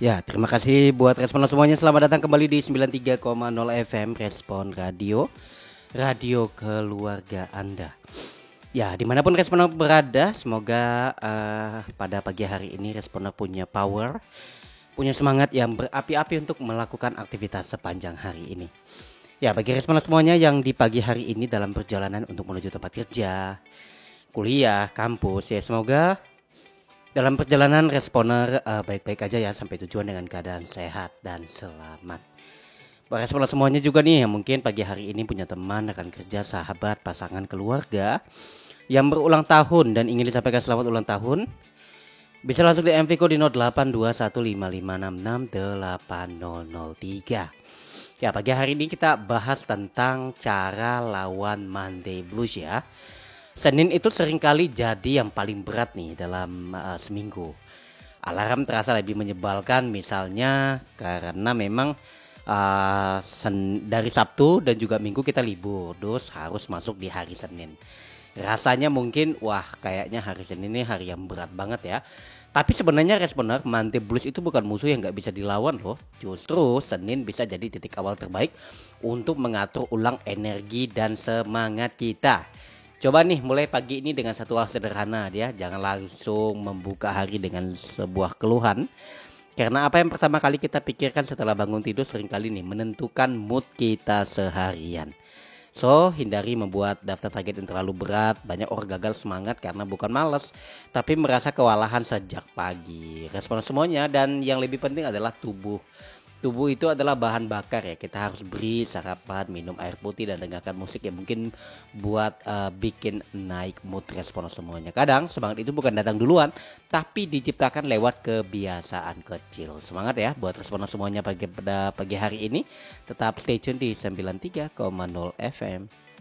Ya, terima kasih buat respon semuanya. Selamat datang kembali di 93,0 FM Respon Radio, radio keluarga Anda. Ya, dimanapun Responer berada, semoga pada pagi hari ini Responer punya power, punya semangat yang berapi-api untuk melakukan aktivitas sepanjang hari ini. Ya, bagi Responer semuanya yang di pagi hari ini dalam perjalanan untuk menuju tempat kerja, kuliah, kampus, ya semoga dalam perjalanan Responer baik-baik aja ya sampai tujuan dengan keadaan sehat dan selamat. Buat Responer semuanya juga nih yang mungkin pagi hari ini punya teman, rekan kerja, sahabat, pasangan, keluarga yang berulang tahun dan ingin disampaikan selamat ulang tahun, bisa langsung di MVK di 082155668003. Ya, pagi hari ini kita bahas tentang cara lawan Monday Blues ya. Senin itu seringkali jadi yang paling berat nih dalam seminggu. Alarm terasa lebih menyebalkan misalnya karena memang dari Sabtu dan juga Minggu kita libur, terus harus masuk di hari Senin. Rasanya mungkin wah kayaknya hari Senin ini hari yang berat banget ya. Tapi sebenarnya Responer, Monday Blues itu bukan musuh yang gak bisa dilawan loh. Justru Senin bisa jadi titik awal terbaik untuk mengatur ulang energi dan semangat kita. Coba nih mulai pagi ini dengan satu hal sederhana ya. Jangan langsung membuka hari dengan sebuah keluhan. Karena apa yang pertama kali kita pikirkan setelah bangun tidur seringkali nih menentukan mood kita seharian. So, hindari membuat daftar target yang terlalu berat. Banyak orang gagal semangat karena bukan malas, tapi merasa kewalahan sejak pagi. Respon semuanya dan yang lebih penting adalah tubuh. Tubuh itu adalah bahan bakar ya. Kita harus beri sarapan, minum air putih dan dengarkan musik yang mungkin buat bikin naik mood respon semuanya. Kadang semangat itu bukan datang duluan, tapi diciptakan lewat kebiasaan kecil. Semangat ya buat respon semuanya pada pagi hari ini. Tetap stay tune di 93,0 FM.